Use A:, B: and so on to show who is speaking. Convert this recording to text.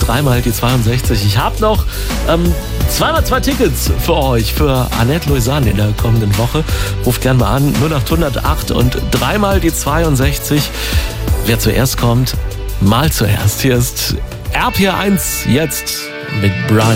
A: dreimal die 62. Ich habe noch zweimal 2 Tickets für euch, für Annette Louisanne in der kommenden Woche. Ruft gerne mal an, 0808 und dreimal die 62. Wer zuerst kommt, mal zuerst. Hier ist RPR1 jetzt mit Brian.